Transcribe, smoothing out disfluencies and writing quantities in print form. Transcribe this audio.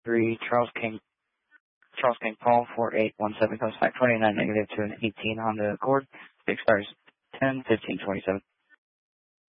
3 Charles King Paul 4817 comes back 29 negative to an 18 Honda Accord. It expires 10/15/27.